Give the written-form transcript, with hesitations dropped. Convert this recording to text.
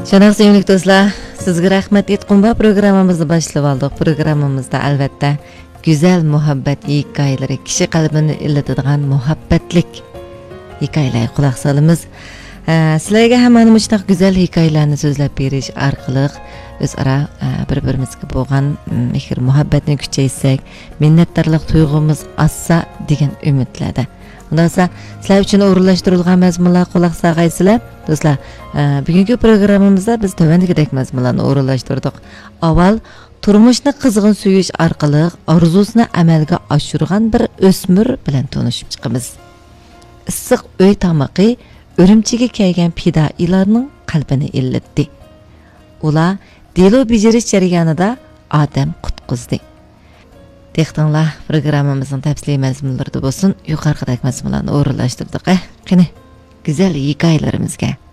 Şanaq sevimli dostlar, sizga rahmat etqumba programmamizni boshlab oldik. Programmamizda albatta güzel muhabbet hikoyalari, kishi qalbini illatadigan muhabbatlik hikoyalarga quloq solamiz. Sizlarga ham mana shunday güzel hikoyalarni so'zlab berish orqali o'zaro bir-birimizga bo'lgan mehr muhabbatni kuchaysak, minnatdorlik tuyg'umiz ossa degan umidlarda. Undan sonra sizlar uchun o'rinlashtirilgan mazmunlar quloq solgaysizlar. Do'stlar, bugungi programmamizda biz tövendagidek mazmunlarni o'rinlashtirdik. Avval turmushni qizg'in suyish orqali orzusini amalga oshirgan bir o'smir bilan tanishib chiqamiz. Issiq uy tamoqi Urumchiga kelgan fidoilarning qalbini illatdi. Ular delo bejirish jarayonida odam qutqizdi. Textinglar programmamizning tafsiliy mazmunlarida bo'lsin, yuqoridagi mazmunlarni o'rinlashtirdik. Qani, güzel hikoyalarimizga